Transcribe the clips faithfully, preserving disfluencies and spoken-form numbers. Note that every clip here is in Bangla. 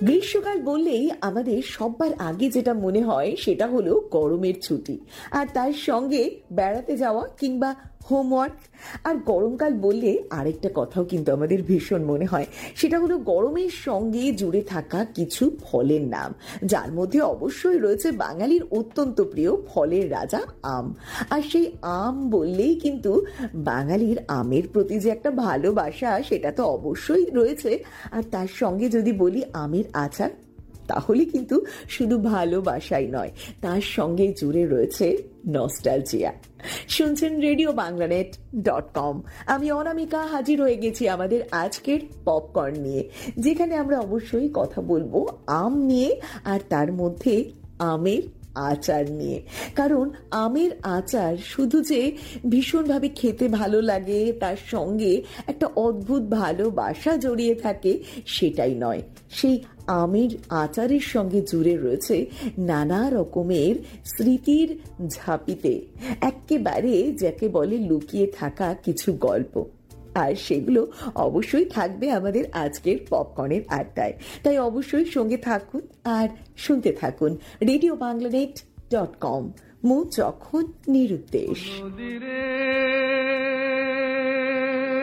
গ্রীষ্মকাল বললেই আমাদের সবার আগে যেটা মনে হয় সেটা হলো গরমের ছুটি, আর তার সঙ্গে বেড়াতে যাওয়া কিংবা হোমওয়ার্ক। আর গরমকাল বললে আরেকটা কথাও কিন্তু আমাদের ভীষণ মনে হয়, সেটা হলো গরমের সঙ্গে জুড়ে থাকা কিছু ফলের নাম, যার মধ্যে অবশ্যই রয়েছে বাঙালির অত্যন্ত প্রিয় ফলের রাজা আম। আর সেই আম বললেই কিন্তু বাঙালির আমের প্রতি যে একটা ভালোবাসা সেটা তো অবশ্যই রয়েছে। আর তার সঙ্গে যদি বলি আমের আচার, তাহলে কিন্তু শুধু ভালোবাসাই নয়, তার সঙ্গে জুড়ে রয়েছে নস্টালজিয়া। শুনছেন রেডিও বাংলানেট ডট কম। আমি অনামিকা হাজির হয়ে গেছি আমাদের আজকের পপকর্ন নিয়ে, যেখানে আমরা অবশ্যই কথা বলবো আম নিয়ে, আর তার মধ্যে আমের আচার নিয়ে। কারণ আমের আচার শুধু যে ভীষণভাবে খেতে ভালো লাগে, তার সঙ্গে একটা অদ্ভুত ভালোবাসা জড়িয়ে থাকে সেটাই নয়, সেই আমের আচারের সঙ্গে জুড়ে রয়েছে নানা রকমের স্মৃতির ঝাঁপিতে একেবারে যাকে বলে লুকিয়ে থাকা কিছু গল্প। আর সেগুলো অবশ্যই থাকবে আমাদের আজকের পপকর্নের আড্ডায়। তাই অবশ্যই সঙ্গে থাকুন আর শুনতে থাকুন রেডিও বাংলানেট ডট কম। মু যখন নিরুদ্দেশ।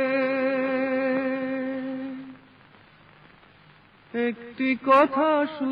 একটি কথা